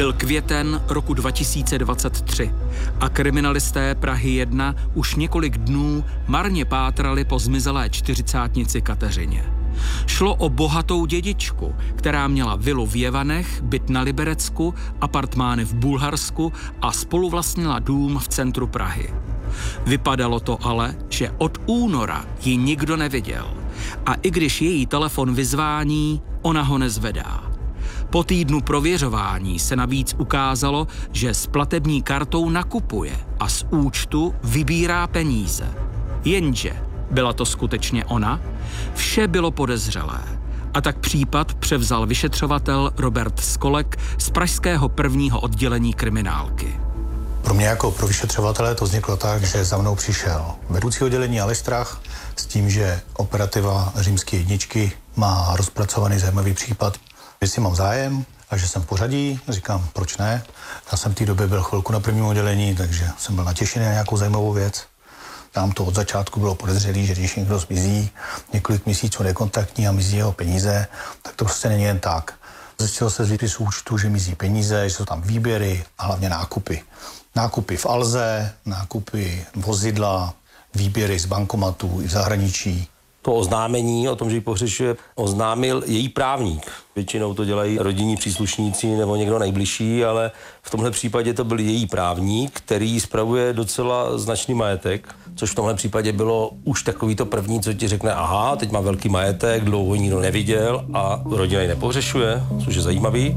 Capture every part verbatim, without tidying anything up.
Byl květen roku dva tisíce dvacet tři a kriminalisté Prahy jedna už několik dnů marně pátrali po zmizelé čtyřicátnici Kateřině. Šlo o bohatou dědičku, která měla vilu v Jevanech, byt na Liberecku, apartmány v Bulharsku a spoluvlastnila dům v centru Prahy. Vypadalo to ale, že od února ji nikdo neviděl a i když její telefon vyzvání, ona ho nezvedá. Po týdnu prověřování se navíc ukázalo, že s platební kartou nakupuje a z účtu vybírá peníze. Jenže byla to skutečně ona? Vše bylo podezřelé. A tak případ převzal vyšetřovatel Robert Skolek z pražského prvního oddělení kriminálky. Pro mě jako pro vyšetřovatele to vzniklo tak, že za mnou přišel vedoucí oddělení Aleš Strach s tím, že operativa římské jedničky má rozpracovaný zajímavý případ. Jestli mám zájem a že jsem v pořadí, říkám, proč ne. Já jsem v té době byl chvilku na prvním oddělení, takže jsem byl natěšený na nějakou zajímavou věc. Tam to od začátku bylo podezřelý, že když někdo zmizí, několik měsíců nekontaktní a mizí jeho peníze, tak to prostě není jen tak. Zjistilo se z výpisu účtu, že mizí peníze, že jsou tam výběry a hlavně nákupy. Nákupy v Alze, nákupy vozidla, výběry z bankomatů i v zahraničí. To oznámení o tom, že ji pohřešuje, oznámil její právník. Většinou to dělají rodinní příslušníci nebo někdo nejbližší, ale v tomhle případě to byl její právník, který spravuje docela značný majetek, což v tomhle případě bylo už takový to první, co ti řekne, aha, teď má velký majetek, dlouho nikdo neviděl a rodina ji nepohřešuje, což je zajímavý.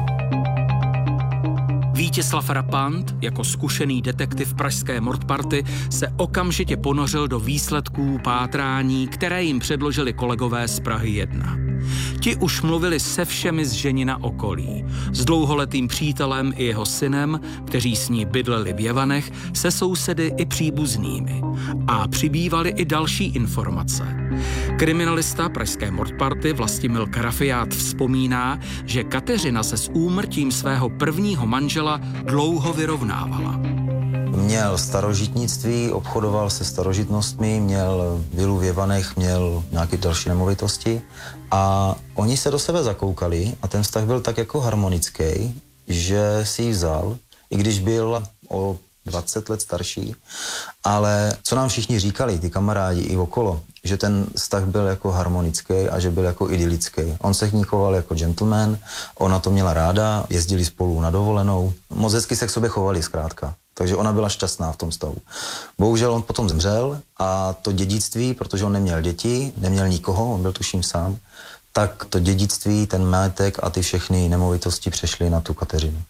Vítězslav Rapant, jako zkušený detektiv pražské mordparty, se okamžitě ponořil do výsledků pátrání, které jim předložili kolegové z Prahy jedna. Ti už mluvili se všemi z ženina okolí, s dlouholetým přítelem i jeho synem, kteří s ní bydleli v Jevanech, se sousedy i příbuznými. A přibývaly i další informace. Kriminalista pražské mordparty Vlastimil Karafiát vzpomíná, že Kateřina se s úmrtím svého prvního manžela dlouho vyrovnávala. Měl starožitnictví, obchodoval se starožitnostmi, měl vilu v Jevanech, měl nějaké další nemovitosti a oni se do sebe zakoukali a ten vztah byl tak jako harmonický, že si ji vzal, i když byl o dvacet let starší, ale co nám všichni říkali, ty kamarádi i okolo, že ten vztah byl jako harmonický a že byl jako idylický. On se k ní choval jako gentleman, ona to měla ráda, jezdili spolu na dovolenou, moc hezky se k sobě chovali zkrátka. Takže ona byla šťastná v tom stavu. Bohužel on potom zemřel a to dědictví, protože on neměl děti, neměl nikoho, on byl tuším sám, tak to dědictví, ten majetek a ty všechny nemovitosti přešly na tu Kateřinu.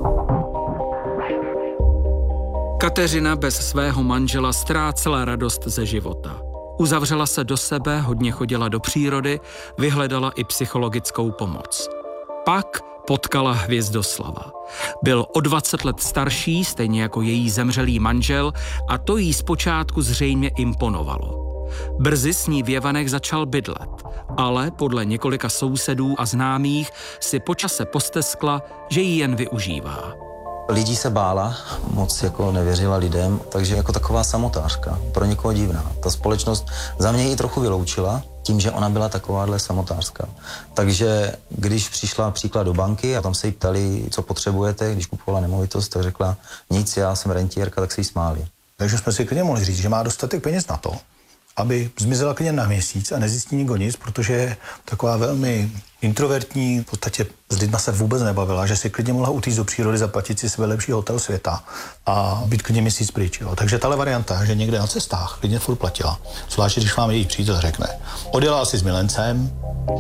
Kateřina bez svého manžela ztrácela radost ze života. Uzavřela se do sebe, hodně chodila do přírody, vyhledala i psychologickou pomoc. Pak potkala Hvězdoslava. Byl o dvacet let starší, stejně jako její zemřelý manžel, a to jí zpočátku zřejmě imponovalo. Brzy s ní v Jevanech začal bydlet, ale podle několika sousedů a známých si po čase posteskla, že ji jen využívá. Lidí se bála, moc jako nevěřila lidem, takže jako taková samotářka, pro někoho divná. Ta společnost za mě ji trochu vyloučila tím, že ona byla takováhle samotářka. Takže když přišla příklad do banky a tam se jí ptali, co potřebujete, když kupovala nemovitost, tak řekla nic, já jsem rentierka, tak se jí smáli. Takže jsme si klidně mohli říct, že má dostatek peněz na to, aby zmizela klidně na měsíc a nezjistí nikdo nic, protože je taková velmi introvertní, v podstatě s lidma se vůbec nebavila, že si klidně mohla utíct do přírody, zaplatit si své lepší hotel světa a být klidně měsíc pryč. Jo. Takže tahle varianta, že někde na cestách klidně furt platila, zvlášť když vám její přítel řekne. Odjela si s milencem.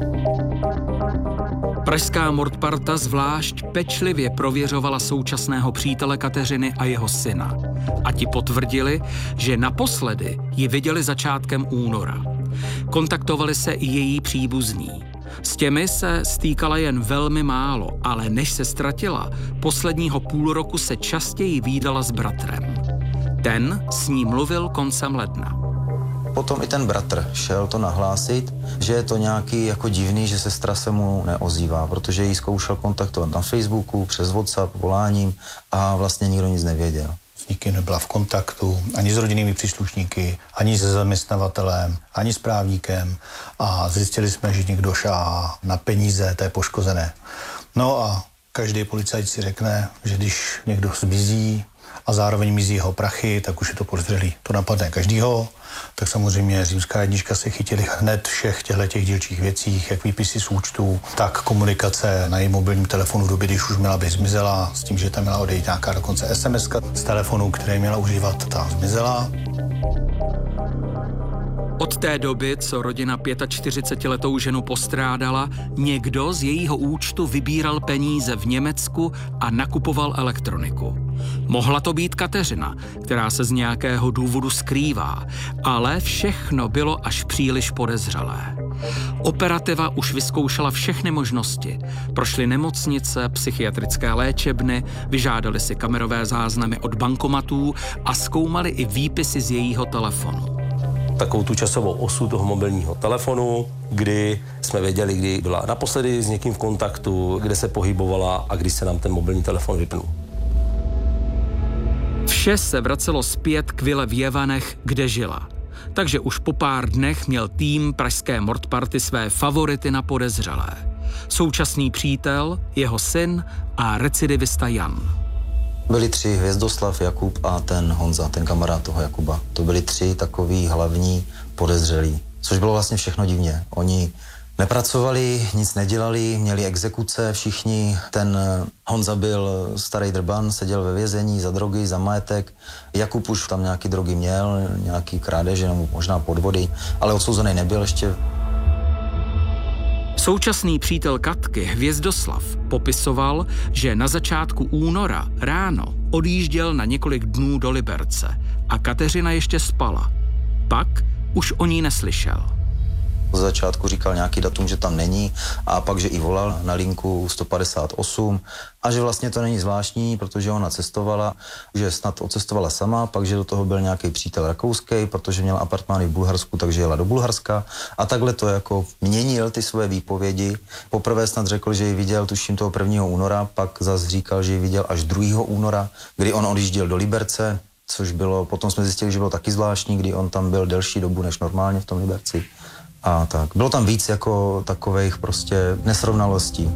Pražská mordparta zvlášť pečlivě prověřovala současného přítele Kateřiny a jeho syna. A ti potvrdili, že naposledy ji viděli začátkem února. Kontaktovali se i její příbuzní. S těmi se stýkala jen velmi málo, ale než se ztratila, posledního půl roku se častěji vídala s bratrem. Ten s ní mluvil koncem ledna. Potom i ten bratr šel to nahlásit, že je to nějaký jako divný, že sestra se mu neozývá, protože ji zkoušel kontaktovat na Facebooku, přes WhatsApp, voláním a vlastně nikdo nic nevěděl. S nikým nebyla v kontaktu, ani s rodinnými příslušníky, ani se zaměstnavatelem, ani s právníkem a zjistili jsme, že někdo šáhá na peníze té poškozené. No a Každý policajt si řekne, že když někdo zmizí a zároveň mizí jeho prachy, tak už je to podezřelý. To napadne každýho. Tak samozřejmě římská jednička se chytili hned všech těchto dílčích věcí, jak výpisy z účtů, tak komunikace na její mobilním telefonu v době, když už měla být zmizela, s tím, že tam měla odejít nějaká dokonce es em eska z telefonu, který měla užívat, ta zmizela. Od té doby, co rodina čtyřicetiletou ženu postrádala, někdo z jejího účtu vybíral peníze v Německu a nakupoval elektroniku. Mohla to být Kateřina, která se z nějakého důvodu skrývá, ale všechno bylo až příliš podezřelé. Operativa už vyzkoušela všechny možnosti. Prošly nemocnice, psychiatrické léčebny, vyžádali si kamerové záznamy od bankomatů a zkoumali i výpisy z jejího telefonu. Takovou tu časovou osu toho mobilního telefonu, kdy jsme věděli, kdy byla naposledy s někým v kontaktu, kde se pohybovala a kdy se nám ten mobilní telefon vypnul. Vše se vracelo zpět k vile v Jevanech, kde žila. Takže už po pár dnech měl tým pražské mordparty své favority na podezřelé. Současný přítel, jeho syn a recidivista Jan. Byli tři, Hvězdoslav, Jakub a ten Honza, ten kamarád toho Jakuba. To byli tři takový hlavní podezřelí, což bylo vlastně všechno divně. Oni nepracovali, nic nedělali, měli exekuce všichni. Ten Honza byl starý drban, seděl ve vězení za drogy, za majetek. Jakub už tam nějaký drogy měl, nějaký krádeže, nebo možná podvody, ale odsouzený nebyl ještě. Současný přítel Katky, Hvězdoslav, popisoval, že na začátku února ráno odjížděl na několik dnů do Liberce a Kateřina ještě spala. Pak už o ní neslyšel. Z začátku říkal nějaký datum, že tam není, a pak, že i volal na linku sto padesát osm a že vlastně to není zvláštní, protože ona cestovala, že snad odcestovala sama, pak, že do toho byl nějaký přítel rakouský, protože měla apartmány v Bulharsku, takže jela do Bulharska a takhle to jako měnil ty své výpovědi. Poprvé snad řekl, že ji viděl tuším toho prvního února, pak zase říkal, že ji viděl až druhého února, kdy on odjížděl do Liberce, což bylo, potom jsme zjistili, že bylo taky zvláštní, kdy on tam byl delší dobu než normálně v tom Liberci. A tak. Bylo tam víc jako takových prostě nesrovnalostí.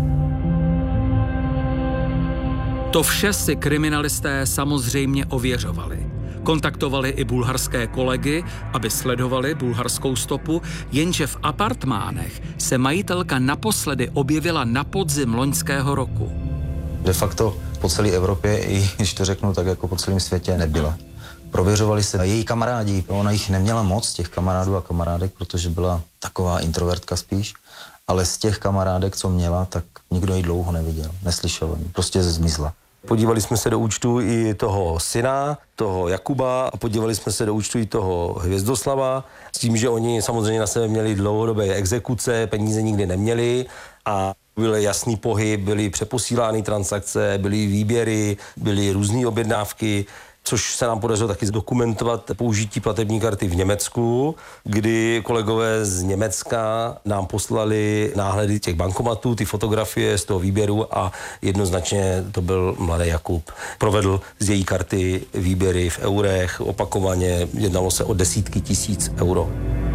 To vše si kriminalisté samozřejmě ověřovali. Kontaktovali i bulharské kolegy, aby sledovali bulharskou stopu, jenže v apartmánech se majitelka naposledy objevila na podzim loňského roku. De facto po celé Evropě, i když to řeknu tak jako po celém světě, nebyla. Prověřovali se její kamarádi, ona jich neměla moc, těch kamarádů a kamarádek, protože byla taková introvertka spíš, ale z těch kamarádek, co měla, tak nikdo ji dlouho neviděl, neslyšel o ní, prostě zmizla. Podívali jsme se do účtu i toho syna, toho Jakuba, a podívali jsme se do účtu i toho Hvězdoslava, s tím, že oni samozřejmě na sebe měli dlouhodobé exekuce, peníze nikdy neměli a byl jasný pohyb, byly přeposílány transakce, byly výběry, byly různé objednávky, což se nám podařilo taky zdokumentovat použití platební karty v Německu, kdy kolegové z Německa nám poslali náhledy těch bankomatů, ty fotografie z toho výběru a jednoznačně to byl mladý Jakub. Provedl z její karty výběry v eurech, opakovaně jednalo se o desítky tisíc euro.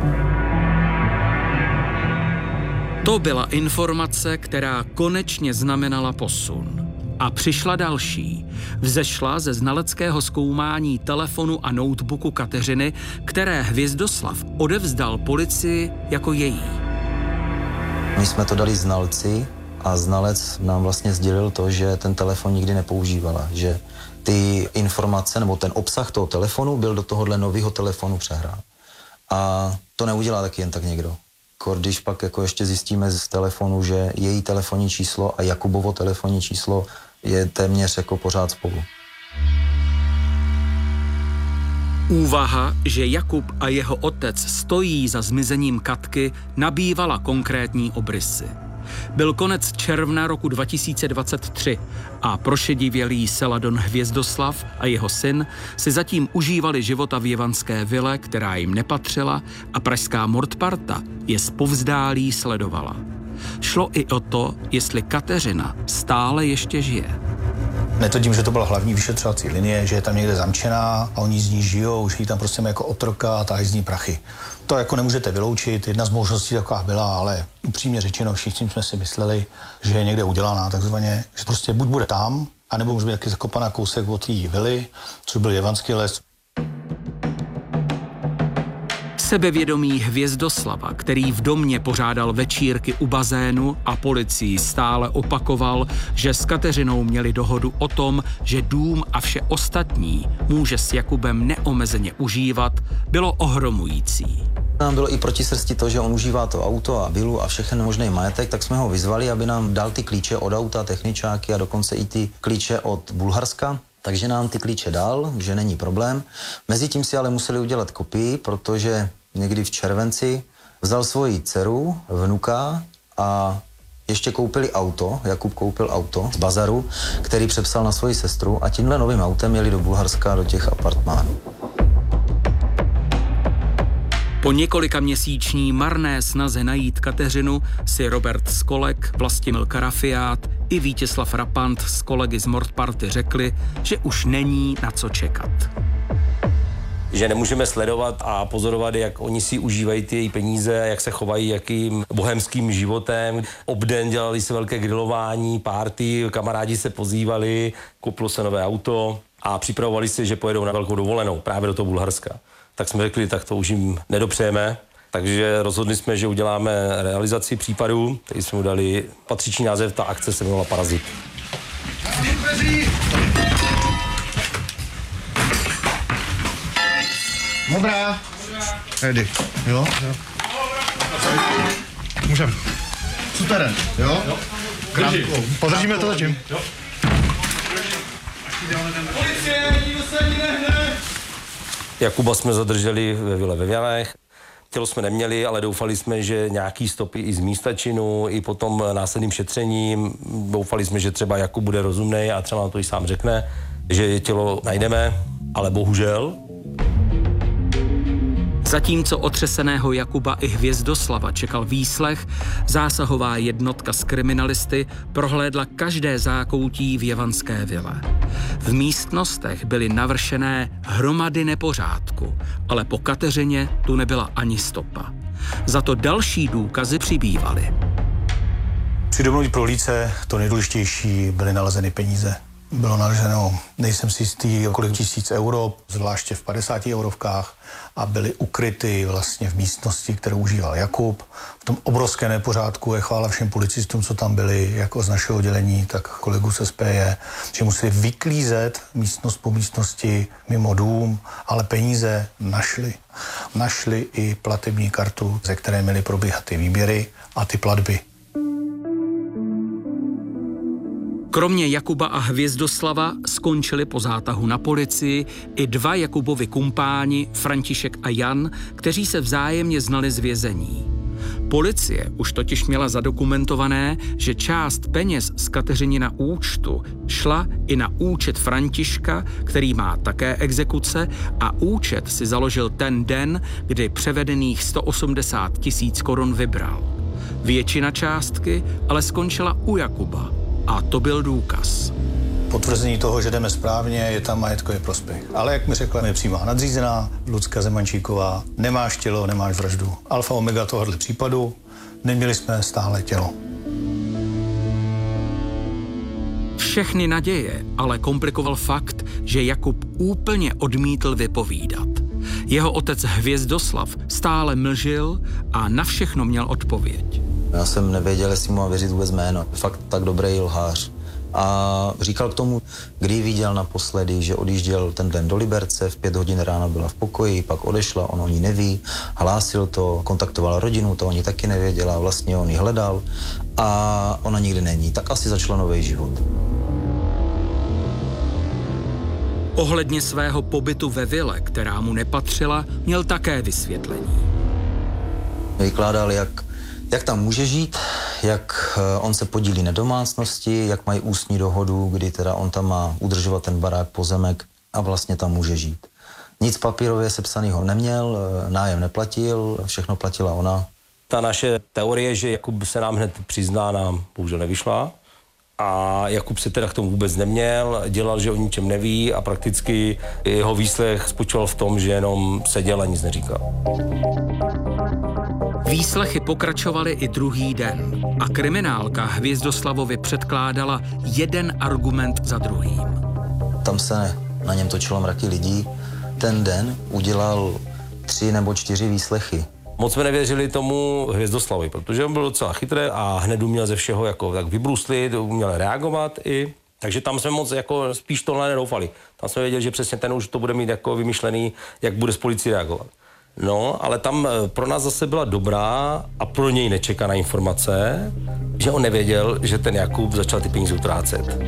To byla informace, která konečně znamenala posun. A přišla další. Vzešla ze znaleckého zkoumání telefonu a notebooku Kateřiny, které Hvězdoslav odevzdal policii jako její. My jsme to dali znalci a znalec nám vlastně sdělil to, že ten telefon nikdy nepoužívala, že ty informace nebo ten obsah toho telefonu byl do tohohle nového telefonu přehrán. A to neudělá taky jen tak někdo. Když pak jako ještě zjistíme z telefonu, že její telefonní číslo a Jakubovo telefonní číslo je téměř jako pořád spolu. Úvaha, že Jakub a jeho otec stojí za zmizením Katky, nabývala konkrétní obrysy. Byl konec června roku dva tisíce dvacet tři a prošedivělý Seladon Hvězdoslav a jeho syn si zatím užívali života v jevanské vile, která jim nepatřila, a pražská mordparta je zpovzdálí sledovala. Šlo i o to, jestli Kateřina stále ještě žije. Netvrdím, že to byla hlavní vyšetřovací linie, že je tam někde zamčená a oni z ní žijou, že ji tam prostě mají jako otroka a tají z ní prachy. To jako nemůžete vyloučit, jedna z možností taková byla, ale upřímně řečeno všichni jsme si mysleli, že je někde udělaná takzvaně, že prostě buď bude tam, anebo může být taky zakopaná kousek od té vily, což byl Jevanský les. Sebevědomý Hvězdoslava, který v domě pořádal večírky u bazénu a policii stále opakoval, že s Kateřinou měli dohodu o tom, že dům a vše ostatní může s Jakubem neomezeně užívat, bylo ohromující. Nám bylo i proti srsti to, že on užívá to auto a vilu a všechny možný majetek, tak jsme ho vyzvali, aby nám dal ty klíče od auta, techničáky a dokonce i ty klíče od Bulharska. Takže nám ty klíče dal, že není problém. Mezitím si ale museli udělat kopii, protože někdy v červenci vzal svoji dceru, vnuka a ještě koupili auto, Jakub koupil auto z bazaru, který přepsal na svoji sestru a tímhle novým autem jeli do Bulharska, do těch apartmánů. Po několika měsíční marné snaze najít Kateřinu si Robert Skolek, Vlastimil Karafiát i Vítězslav Rapant s kolegy z Mordparty řekli, že už není na co čekat. Že nemůžeme sledovat a pozorovat, jak oni si užívají ty její peníze, jak se chovají, jakým bohemským životem. Obden dělali se velké grilování, party, kamarádi se pozývali, koupilo se nové auto a připravovali se, že pojedou na velkou dovolenou právě do toho Bulharska. Tak jsme řekli, tak to už jim nedopřejeme. Takže rozhodli jsme, že uděláme realizaci případu, který jsme mu dali patřičný název, ta akce se jmenovala Parazit. Modrá. Ready. Jo? Jo. Můžem. Super. Jo? Jo. Podržíme to zatím. Jo. Policie, nikdo se ani nehne. Jakuba jsme zadrželi ve vile ve Vjanech. Tělo jsme neměli, ale doufali jsme, že nějaký stopy i z místa činu, i potom následným šetřením. Doufali jsme, že třeba Jakub bude rozumnej a třeba nám to i sám řekne, že tělo najdeme, ale bohužel. Zatímco otřeseného Jakuba i Hvězdoslava čekal výslech, zásahová jednotka z kriminalisty prohlédla každé zákoutí v jevanské vile. V místnostech byly navršené hromady nepořádku, ale po Kateřině tu nebyla ani stopa. Za to další důkazy přibývaly. Při domovní prohlídce to nejdůležitější byly nalezeny peníze. Bylo naleženo, nejsem si jistý, kolik tisíc euro, zvláště v padesáti eurovkách, a byly ukryty vlastně v místnosti, kterou užíval Jakub. V tom obrovské nepořádku je chvála všem policistům, co tam byli, jako z našeho oddělení, tak kolegů z S P J, že museli vyklízet místnost po místnosti mimo dům, ale peníze našli. Našli i platební kartu, ze které měly probíhat ty výběry a ty platby. Kromě Jakuba a Hvězdoslava skončili po zátahu na policii i dva Jakubovi kumpáni, František a Jan, kteří se vzájemně znali z vězení. Policie už totiž měla zadokumentované, že část peněz z Kateřinina účtu šla i na účet Františka, který má také exekuce, a účet si založil ten den, kdy převedených sto osmdesát tisíc korun vybral. Většina částky ale skončila u Jakuba. A to byl důkaz. Potvrzení toho, že jdeme správně, je tam majetkový prospěch. Ale jak mi řekla mi přímá nadřízená, Lucka Zemančíková, nemáš tělo, nemáš vraždu. Alfa omega tohohle případu, neměli jsme stále tělo. Všechny naděje ale komplikoval fakt, že Jakub úplně odmítl vypovídat. Jeho otec Hvězdoslav stále mlžil a na všechno měl odpověď. Já jsem nevěděl, jestli mu má věřit vůbec jméno. Fakt tak dobrý lhář. A říkal k tomu, kdy viděl naposledy, že odjížděl ten den do Liberce, v pět hodin ráno byla v pokoji, pak odešla, on o ní neví, hlásil to, kontaktoval rodinu, to oni taky nevěděla, vlastně on ji hledal a ona nikdy není. Tak asi začala nový život. Ohledně svého pobytu ve vile, která mu nepatřila, měl také vysvětlení. Vykládal, jak Jak tam může žít, jak on se podílí na domácnosti, jak mají ústní dohodu, kdy teda on tam má udržovat ten barák, pozemek a vlastně tam může žít. Nic papírově sepsanýho neměl, nájem neplatil, všechno platila ona. Ta naše teorie, že Jakub se nám hned přizná, nám bohužel nevyšla. a Jakub se teda k tomu vůbec neměl, dělal, že o ničem neví a prakticky jeho výslech spočíval v tom, že jenom seděl a nic neříkal. Výslechy pokračovaly i druhý den a kriminálka Hvězdoslavovi předkládala jeden argument za druhým. Tam se na něm točilo mraky lidí. Ten den udělal tři nebo čtyři výslechy. Moc jsme nevěřili tomu Hvězdoslavovi, protože on byl docela chytrý a hned uměl ze všeho jako tak vybruslit, uměl reagovat i. Takže tam jsme moc jako spíš tohle nedoufali. Tam jsme věděli, že přesně ten už to bude mít jako vymyšlený, jak bude s policií reagovat. No, ale tam pro nás zase byla dobrá a pro něj nečekaná informace, že on nevěděl, že ten Jakub začal ty peníze utrácet.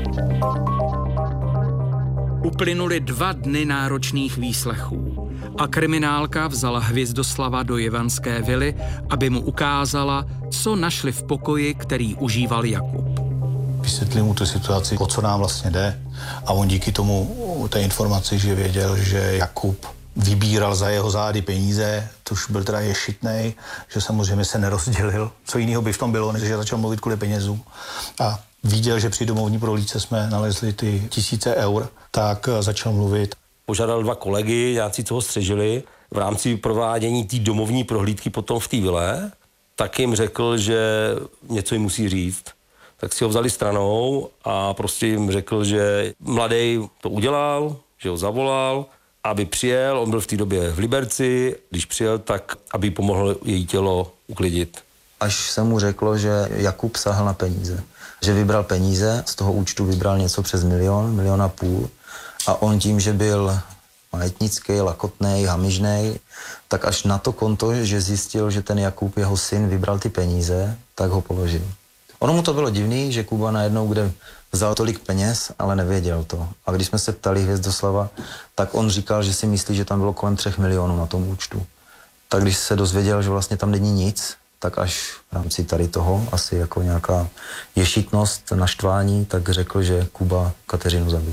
Uplynuly dva dny náročných výslechů a kriminálka vzala Hvězdoslava do Jevanské vily, aby mu ukázala, co našli v pokoji, který užíval Jakub. Vysvětlil mu tu situaci, o co nám vlastně jde, a on díky tomu té informaci, že věděl, že Jakub vybíral za jeho zády peníze, to už byl teda ješitnej, že samozřejmě se nerozdělil. Co jiného by v tom bylo, než že začal mluvit kvůli penězům. A viděl, že při domovní prohlídce jsme nalezli ty tisíce eur, tak začal mluvit. Požádal dva kolegy, nějací, co ho střežili, v rámci provádění té domovní prohlídky potom v té vile, tak jim řekl, že něco jim musí říct. Tak si ho vzali stranou a prostě jim řekl, že mladej to udělal, že ho zavolal, aby přijel, on byl v té době v Liberci, když přijel, tak aby pomohl její tělo uklidit. Až se mu řeklo, že Jakub sahal na peníze. Že vybral peníze, z toho účtu vybral něco přes milion, milion a půl. A on tím, že byl majetnický, lakotnej, hamižnej, tak až na to konto, že zjistil, že ten Jakub, jeho syn, vybral ty peníze, tak ho položil. Ono mu to bylo divný, že Kuba najednou kde vzal tolik peněz, ale nevěděl to. A když jsme se ptali Hvězdoslava, tak on říkal, že si myslí, že tam bylo kolem třech milionů na tom účtu. Tak když se dozvěděl, že vlastně tam není nic, tak až v rámci tady toho, asi jako nějaká ješitnost, naštvání, tak řekl, že Kuba Kateřinu zabil.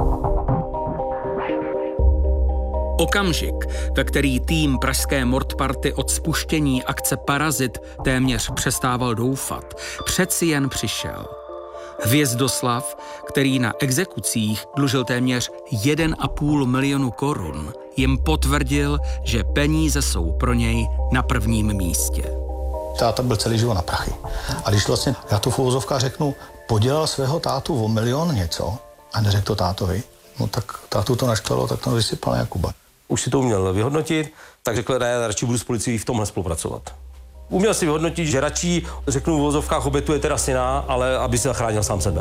Okamžik, ve který tým pražské Mordparty od spuštění akce Parazit téměř přestával doufat, přeci jen přišel. Hvězdoslav, který na exekucích dlužil téměř jeden a půl milionu korun, jim potvrdil, že peníze jsou pro něj na prvním místě. Táta byl celý život na prachy. A když vlastně, já tu v uvozovkách řeknu, podělal svého tátu o milion něco a neřekl to tátovi, no tak tátu to naštvalo, tak to vysypal na Jakuba. Už si to uměl vyhodnotit, tak řekl, ne, já radši budu s policií v tomhle spolupracovat. Uměl si vyhodnotit, že radši, řeknu v uvozovkách, obětuje teda syna, ale aby si zachránil sám sebe.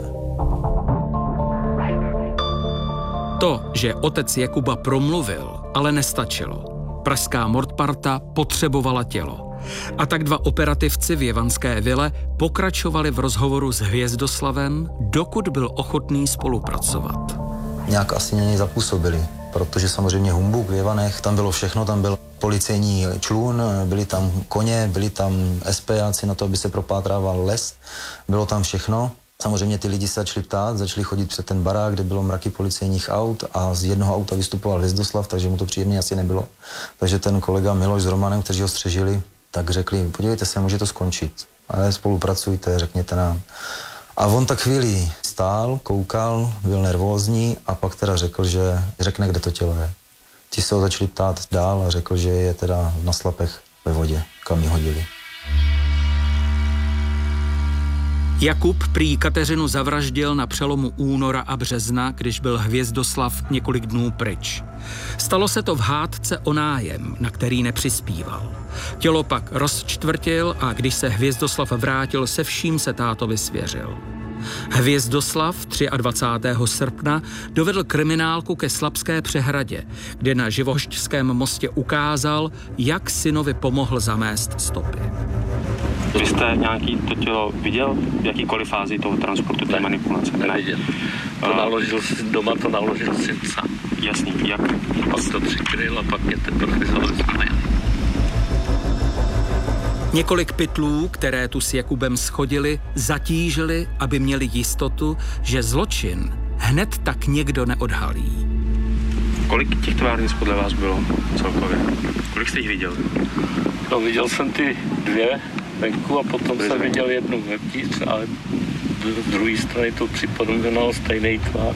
To, že otec Jakuba promluvil, ale nestačilo. Pražská Mordparta potřebovala tělo. A tak dva operativci v Jevanské vile pokračovali v rozhovoru s Hvězdoslavem, dokud byl ochotný spolupracovat. Nějak asi na něj zapůsobili, protože samozřejmě humbuk v Jevanech, tam bylo všechno, tam byl policejní člun, byli tam koně, byli tam SPáci na to, aby se propátrával les, bylo tam všechno. Samozřejmě ty lidi se začali ptát, začali chodit před ten barák, kde bylo mraky policejních aut a z jednoho auta vystupoval Hvězdoslav, takže mu to příjemně asi nebylo. Takže ten kolega Miloš s Romanem, kteří ho střežili, tak řekli, podívejte se, může to skončit, ale spolupracujte, řekněte nám. A on tak chvíli stál, koukal, byl nervózní a pak teda řekl, že řekne, kde to tělo je. Ti se ho začali ptát dál a řekl, že je teda na slapech ve vodě, kam ji hodili. Jakub prý Kateřinu zavraždil na přelomu února a března, když byl Hvězdoslav několik dnů pryč. Stalo se to v hádce o nájem, na který nepřispíval. Tělo pak rozčtvrtil a když se Hvězdoslav vrátil, se vším se tátovi svěřil. Hvězdoslav dvacátého třetího srpna dovedl kriminálku ke Slabské přehradě, kde na Živošťském mostě ukázal, jak synovi pomohl zamést stopy. Vy jste nějaký to tělo viděl? V jakýkoliv fázi toho transportu, té manipulace? Neviděl. To naložil si doma, to naložil syn sám. Jasný, jak? Pak to přikryl a pak mě teprve vzali jsme. Několik pytlů, které tu s Jakubem schodili, zatížili, aby měli jistotu, že zločin hned tak někdo neodhalí. Kolik těch továrnic podle vás bylo celkově? Kolik jste jich viděl? No, viděl jsem ty dvě venku a potom jsem viděl jednu vevnitř, ale z druhé strany to připomínalo stejný tvar.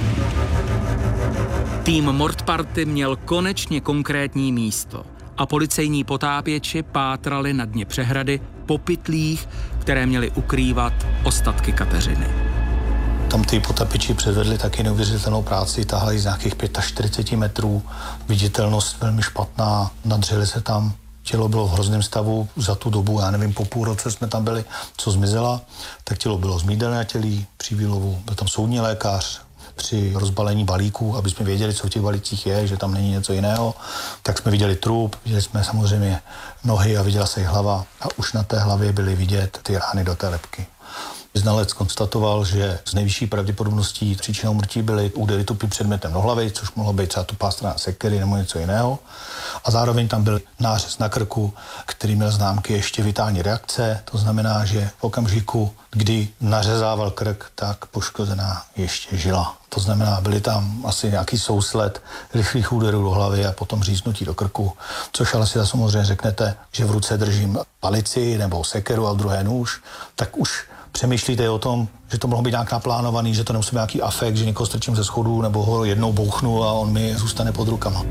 Tým Mordparty měl konečně konkrétní místo a policejní potápěči pátrali na dně přehrady po pytlích, které měly ukrývat ostatky Kateřiny. Tam ty potapiči předvedli taky neuvěřitelnou práci, tahali z nějakých čtyřicet pět metrů, viditelnost velmi špatná, nadřeli se tam, tělo bylo v hrozném stavu za tu dobu, já nevím, po půl roce jsme tam byli, co zmizela, tak tělo bylo zmídelné na tělí při výlovu, byl tam soudní lékař, při rozbalení balíků, aby jsme věděli, co v těch balících je, že tam není něco jiného, tak jsme viděli trup, viděli jsme samozřejmě nohy a viděla se i hlava a už na té hlavě byly vidět ty rány do té lebky. Znalec konstatoval, že z nejvyšší pravděpodobností příčinou mrtí byly údery tupým předmětem do hlavy, což mohlo být třeba tupá strana sekery nebo něco jiného. A zároveň tam byl nářez na krku, který měl známky ještě vitální reakce. To znamená, že v okamžiku, kdy nařezával krk, tak poškozená ještě žila. To znamená, byly tam asi nějaký sousled rychlých úderů do hlavy a potom říznutí do krku, což ale si za samozřejmě řeknete, že v ruce držím palici nebo sekeru a v druhé nůž, tak už přemýšlíte o tom, že to mohlo být nějak naplánovaný, že to nemusí být nějaký afekt, že někoho strčím ze schodů nebo ho jednou bouchnu a on mi zůstane pod rukama.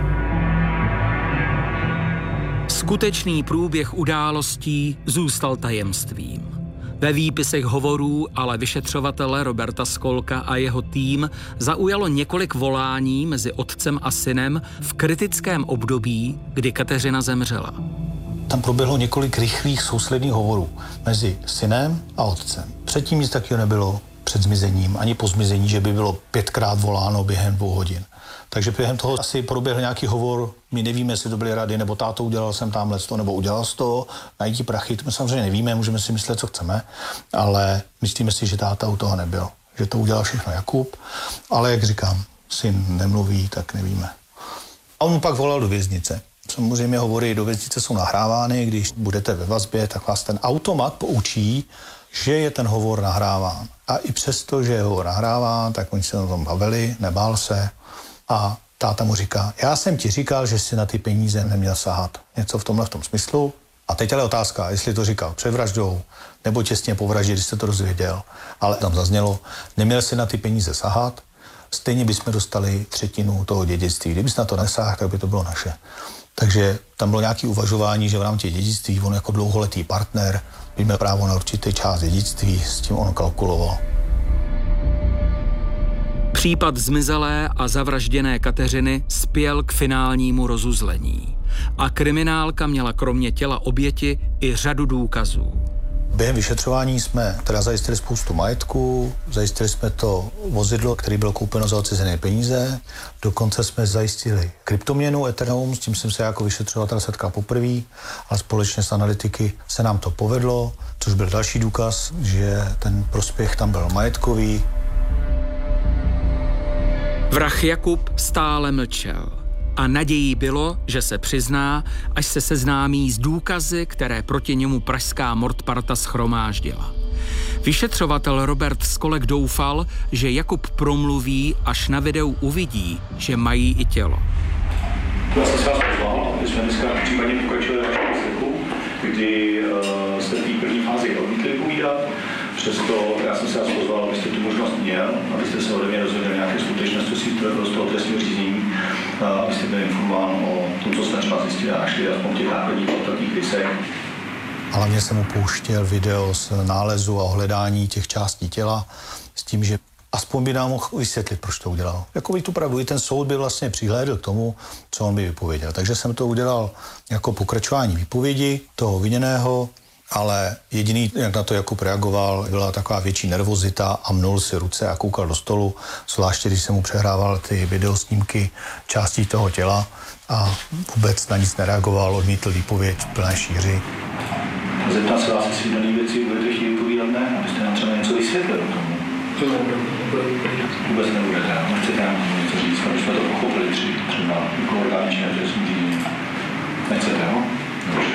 Skutečný průběh událostí zůstal tajemstvím. Ve výpisech hovorů ale vyšetřovatele Roberta Skolka a jeho tým zaujalo několik volání mezi otcem a synem v kritickém období, kdy Kateřina zemřela. Tam proběhlo několik rychlých sousledných hovorů mezi synem a otcem. Předtím nic takového nebylo před zmizením, ani po zmizení, že by bylo pětkrát voláno během dvou hodin. Takže během toho asi proběhl nějaký hovor, my nevíme, jestli to byly rady, nebo táto udělal jsem tamhle to, nebo udělal z toho, najít ti prachy, to my samozřejmě nevíme, můžeme si myslet, co chceme, ale myslíme si, že táta u toho nebyl, že to udělal všechno Jakub, ale jak říkám, syn nemluví, tak nevíme. A on mu pak volal do věznice. Samozřejmě hovory do věznice jsou nahrávány, když budete ve vazbě, tak vás ten automat poučí, že je ten hovor nahráván. A i přesto, že je hovor nahráván, tak oni se o tom bavili, nebál se. A táta mu říká, já jsem ti říkal, že si na ty peníze neměl sahat. Něco v tomhle v tom smyslu. A teď ale otázka, jestli to říkal před vraždou, nebo těsně po vraždě, když jste to dozvěděl. Ale tam zaznělo, neměl si na ty peníze sahat, stejně bychom dostali třetinu toho dědictví. Kdybys na to nesáhl, tak by to bylo naše. Takže tam bylo nějaké uvažování, že v rámci dědictví on jako dlouholetý partner by měl právo na určitý část dědictví, s tím on kalkuloval. Případ zmizelé a zavražděné Kateřiny spěl k finálnímu rozuzlení. A kriminálka měla kromě těla oběti i řadu důkazů. Během vyšetřování jsme teda zajistili spoustu majetku, zajistili jsme to vozidlo, které bylo koupeno za odcizené peníze, dokonce jsme zajistili kryptoměnu Ethereum, s tím jsem se jako vyšetřovatel setkal poprvé, ale společně s analytiky se nám to povedlo, což byl další důkaz, že ten prospěch tam byl majetkový. Vrah Jakub stále mlčel a nadějí bylo, že se přizná, až se seznámí s důkazy, které proti němu pražská Mordparta shromáždila. Vyšetřovatel Robert Skolek doufal, že Jakub promluví, až na videu uvidí, že mají i tělo. Já jsem se vás pozval, když jsme dneska případně pokračovali vašeho výslechu, kdy uh, jste v té první fázi odmítli povídat. Přesto já jsem se vás pozval, abyste tu možnost měl, abyste se ode mě dozvěděli nějaké skutečnosti z toho trestního řízení, abyste byli informován o tom, co jsme třeba zjistili a našli, aspoň těch základních podstatných rysech. Ale mě jsem mu pouštěl video z nálezu a ohledání těch částí těla s tím, že aspoň by nám mohl vysvětlit, proč to udělal. Jakoby tu pravdu, i ten soud by vlastně přihlédl k tomu, co on by vypověděl. Takže jsem to udělal jako pokračování výpovědi toho viněného, ale jediný, jak na to Jakub reagoval, byla taková větší nervozita a mnul si ruce a koukal do stolu, zvláště když jsem mu přehrával ty videosnímky částí toho těla a vůbec na nic nereagoval, odmítl výpověď v plné šíři. Zeptat se vás, jestli daný věci budete chtít vypovídat, ne? Abyste nám třeba něco vysvětlili o tomu. To nebude, nebude vypovídat. Vůbec nebudete, nechcete nám něco říct, aby jsme to pochopili tři, třeba jako orgány činné trestní řízení. Nechcete, jo? Dobře.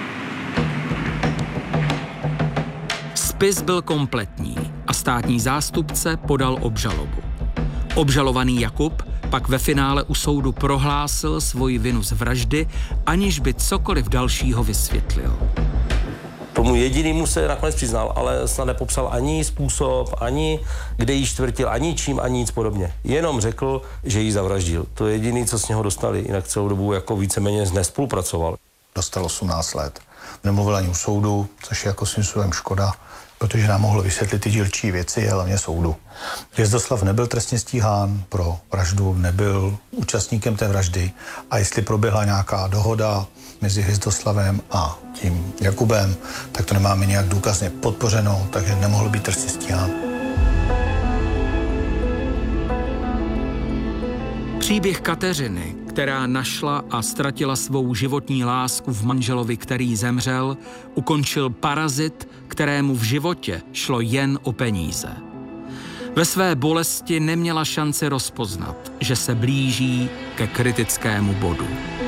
Spis byl kompletní a státní zástupce podal obžalobu. Obžalovaný Jakub pak ve finále u soudu prohlásil svoji vinu z vraždy, aniž by cokoliv dalšího vysvětlil. Tomu jedinému se nakonec přiznal, ale snad nepopsal ani způsob, ani kde jí čtvrtil, ani čím, ani nic podobně. Jenom řekl, že jí zavraždil. To je jediné, co z něho dostali, jinak celou dobu jako víceméně nespolupracoval. Dostal osmnáct let. Nemluvil ani u soudu, což je jako svým způsobem škoda, protože nám mohl vysvětlit ty dílčí věci, hlavně soudu. Hvězdoslav nebyl trestně stíhán pro vraždu, nebyl účastníkem té vraždy a jestli proběhla nějaká dohoda mezi Hvězdoslavem a tím Jakubem, tak to nemáme nějak důkazně podpořeno, takže nemohl být trestně stíhán. Příběh Kateřiny, která našla a ztratila svou životní lásku v manželovi, který zemřel, ukončil parazit, kterému v životě šlo jen o peníze. Ve své bolesti neměla šanci rozpoznat, že se blíží ke kritickému bodu.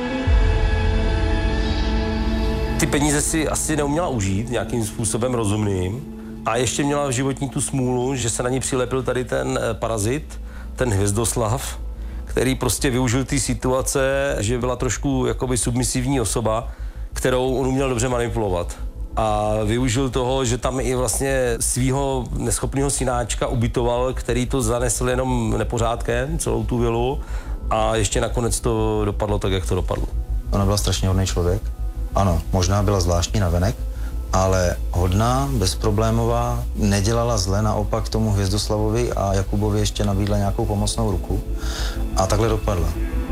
Ty peníze si asi neuměla užít nějakým způsobem rozumným a ještě měla v životní tu smůlu, že se na ní přilepil tady ten parazit, ten Hvězdoslav, který prostě využil té situace, že byla trošku jakoby submisivní osoba, kterou on uměl dobře manipulovat. A využil toho, že tam i vlastně svýho neschopného synáčka ubytoval, který to zanesl jenom nepořádkem, celou tu vilu, a ještě nakonec to dopadlo tak, jak to dopadlo. Ona byla strašně hodný člověk. Ano, možná byla zvláštní navenek, ale hodná, bezproblémová, nedělala zle, naopak tomu Hvězdoslavovi a Jakubovi ještě nabídla nějakou pomocnou ruku a takhle dopadla.